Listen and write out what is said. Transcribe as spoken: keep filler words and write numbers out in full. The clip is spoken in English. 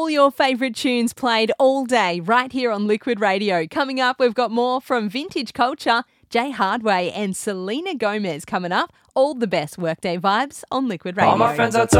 All your favourite tunes played all day right here on Liquid Radio. Coming up, we've got more from Vintage Culture, Jay Hardway and Selena Gomez coming up. All the best workday vibes on Liquid Radio. All my friends are